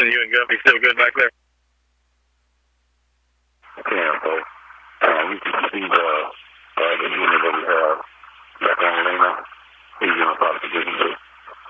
Houston, you and Guppy still good back there? Yeah, both.